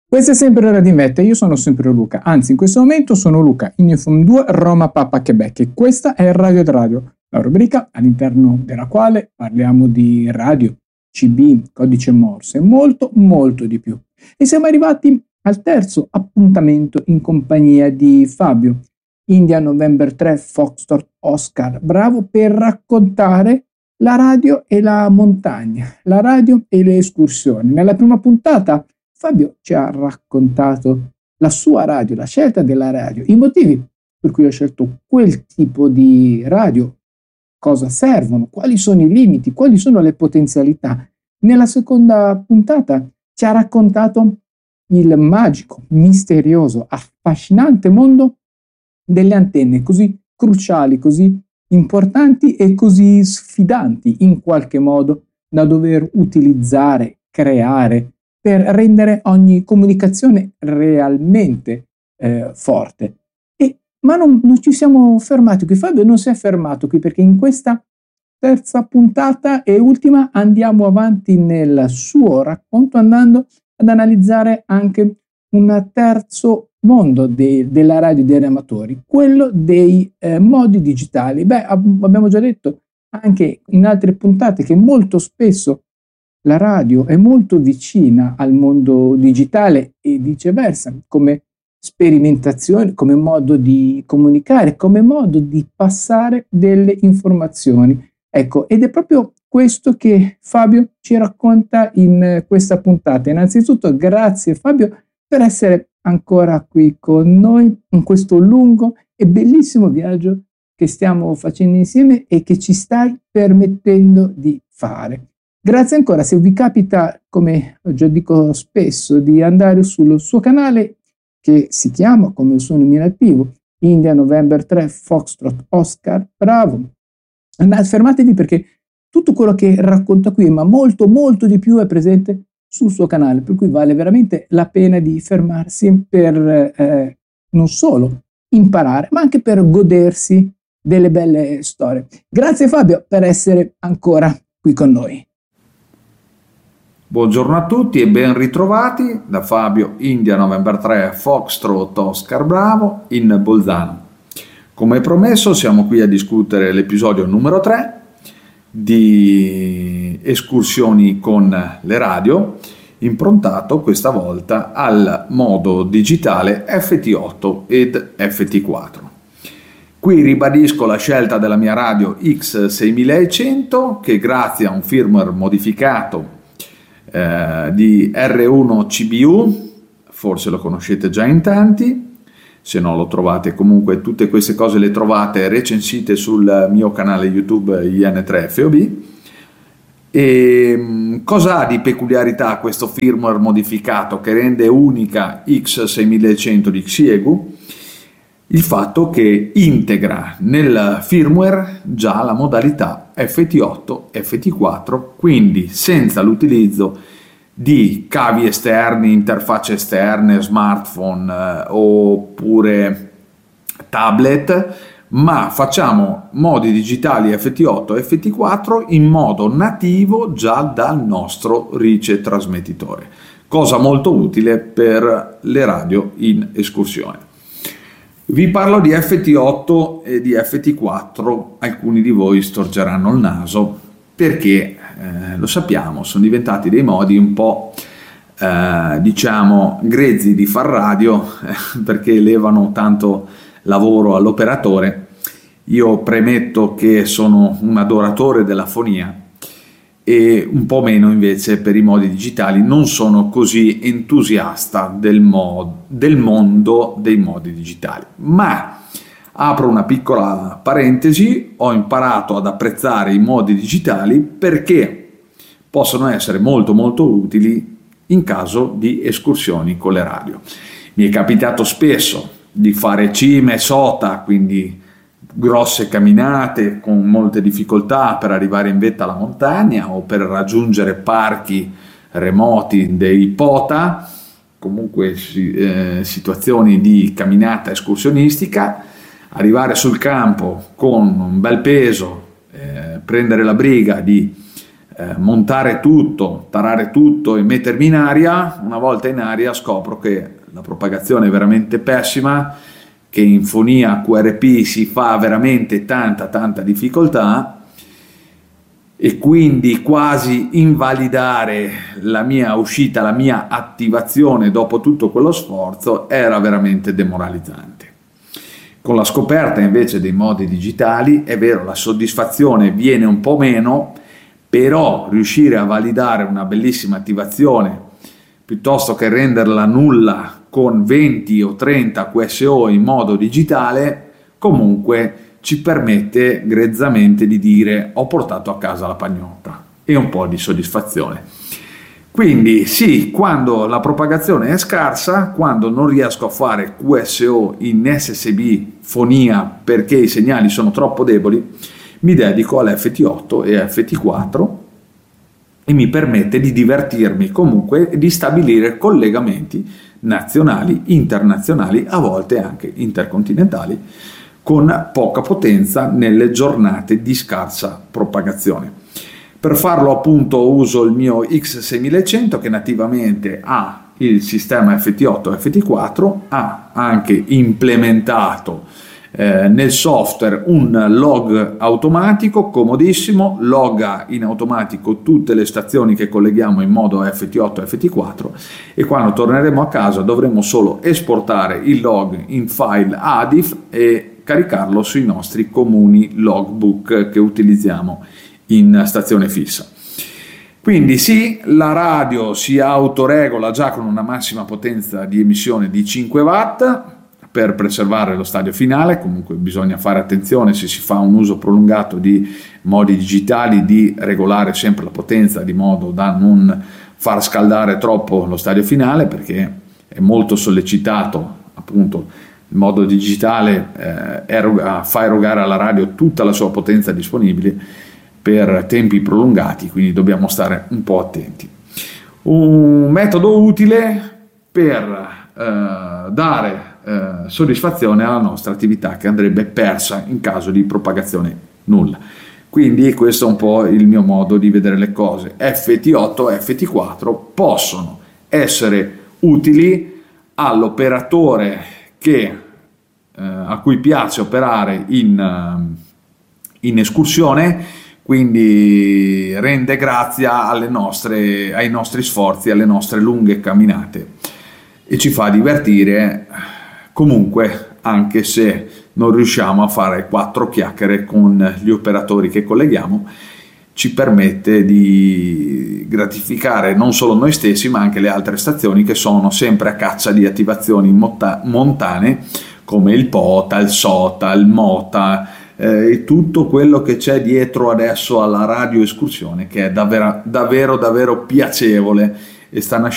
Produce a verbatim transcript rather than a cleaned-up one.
Questo è sempre Radio Invetta, io sono sempre Luca, anzi in questo momento sono Luca in F M due Roma Papa Quebec e questa è Radio di Radio, la rubrica all'interno della quale parliamo di radio, C B, codice Morse e molto molto di più. E siamo arrivati al terzo appuntamento in compagnia di Fabio, India November tre Foxtrot Oscar Bravo, per raccontare la radio e la montagna, la radio e le escursioni. Nella prima puntata Fabio ci ha raccontato la sua radio, la scelta della radio, i motivi per cui ha scelto quel tipo di radio, cosa servono, quali sono i limiti, quali sono le potenzialità. Nella seconda puntata ci ha raccontato il magico, misterioso, affascinante mondo delle antenne, così cruciali, così importanti e così sfidanti in qualche modo da dover utilizzare, creare, per rendere ogni comunicazione realmente eh, forte. E, ma non, non ci siamo fermati qui, Fabio non si è fermato qui, perché in questa terza puntata e ultima andiamo avanti nel suo racconto andando ad analizzare anche un terzo mondo de, della radio dei amatori, quello dei eh, modi digitali. Beh, ab- abbiamo già detto anche in altre puntate che molto spesso la radio è molto vicina al mondo digitale e viceversa, come sperimentazione, come modo di comunicare, come modo di passare delle informazioni. Ecco, ed è proprio questo che Fabio ci racconta in questa puntata. Innanzitutto, grazie Fabio per essere ancora qui con noi in questo lungo e bellissimo viaggio che stiamo facendo insieme e che ci stai permettendo di fare. Grazie ancora. Se vi capita, come già dico spesso, di andare sul suo canale che si chiama, come il suo nominativo, India November tre Foxtrot Oscar Bravo, andate, fermatevi, perché tutto quello che racconta qui, ma molto molto di più, è presente sul suo canale, per cui vale veramente la pena di fermarsi per eh, non solo imparare, ma anche per godersi delle belle storie. Grazie Fabio per essere ancora qui con noi. Buongiorno a tutti e ben ritrovati da Fabio India November tre Foxtrot Oscar Bravo in Bolzano. Come promesso siamo qui a discutere l'episodio numero tre di escursioni con le radio, improntato questa volta al modo digitale F T otto ed F T quattro. Qui ribadisco la scelta della mia radio X seimilacento che, grazie a un firmware modificato eh, di R uno C B U, forse lo conoscete già in tanti, se no lo trovate comunque, tutte queste cose le trovate recensite sul mio canale YouTube I N tre F O B. E cosa ha di peculiarità questo firmware modificato che rende unica X seimilacento di Xiegu? Il fatto che integra nel firmware già la modalità F T otto F T quattro, quindi senza l'utilizzo di cavi esterni, interfacce esterne, smartphone eh, oppure tablet, ma facciamo modi digitali F T otto F T quattro in modo nativo già dal nostro ricetrasmettitore, cosa molto utile per le radio in escursione. Vi parlo di F T otto e di F T quattro, alcuni di voi storgeranno il naso perché, eh, lo sappiamo, sono diventati dei modi un po' eh, diciamo grezzi di far radio eh, perché levano tanto lavoro all'operatore. Io premetto che sono un adoratore della fonia e un po' meno invece per i modi digitali, non sono così entusiasta del, mod, del mondo dei modi digitali, ma apro una piccola parentesi, ho imparato ad apprezzare i modi digitali perché possono essere molto molto utili in caso di escursioni con le radio. Mi è capitato spesso di fare cime sota, quindi grosse camminate con molte difficoltà per arrivare in vetta alla montagna o per raggiungere parchi remoti dei P O T A, comunque eh, situazioni di camminata escursionistica, arrivare sul campo con un bel peso, eh, prendere la briga di eh, montare tutto, tarare tutto e mettermi in aria. Una volta in aria scopro che la propagazione è veramente pessima, che in fonia Q R P si fa veramente tanta tanta difficoltà, e quindi quasi invalidare la mia uscita, la mia attivazione dopo tutto quello sforzo era veramente demoralizzante. Con la scoperta invece dei modi digitali, è vero, la soddisfazione viene un po' meno, però riuscire a validare una bellissima attivazione piuttosto che renderla nulla con venti o trenta Q S O in modo digitale, comunque ci permette grezzamente di dire ho portato a casa la pagnotta e un po' di soddisfazione. Quindi sì, quando la propagazione è scarsa, quando non riesco a fare Q S O in S S B fonia perché i segnali sono troppo deboli, mi dedico all'F T otto e F T quattro e mi permette di divertirmi comunque e di stabilire collegamenti nazionali, internazionali, a volte anche intercontinentali, con poca potenza nelle giornate di scarsa propagazione. Per farlo appunto uso il mio X seimilacento che nativamente ha il sistema F T otto e F T quattro, ha anche implementato eh, nel software un log automatico comodissimo, loga in automatico tutte le stazioni che colleghiamo in modo F T otto e F T quattro, e quando torneremo a casa dovremo solo esportare il log in file A D I F e caricarlo sui nostri comuni logbook che utilizziamo in stazione fissa. Quindi sì, la radio si autoregola già con una massima potenza di emissione di cinque watt per preservare lo stadio finale. Comunque bisogna fare attenzione, se si fa un uso prolungato di modi digitali, di regolare sempre la potenza di modo da non far scaldare troppo lo stadio finale, perché è molto sollecitato appunto. Il modo digitale eh, eroga, fa erogare alla radio tutta la sua potenza disponibile per tempi prolungati, quindi dobbiamo stare un po' attenti. Un metodo utile per eh, dare eh, soddisfazione alla nostra attività che andrebbe persa in caso di propagazione nulla. Quindi questo è un po' il mio modo di vedere le cose. F T otto e F T quattro possono essere utili all'operatore che, eh, a cui piace operare in, in escursione, quindi rende grazia alle nostre, ai nostri sforzi, alle nostre lunghe camminate e ci fa divertire comunque, anche se non riusciamo a fare quattro chiacchiere con gli operatori che colleghiamo. Ci permette di gratificare non solo noi stessi ma anche le altre stazioni che sono sempre a caccia di attivazioni monta- montane come il POTA, il SOTA, il MOTA eh, e tutto quello che c'è dietro adesso alla radio escursione, che è davvero davvero, davvero piacevole e sta nascendo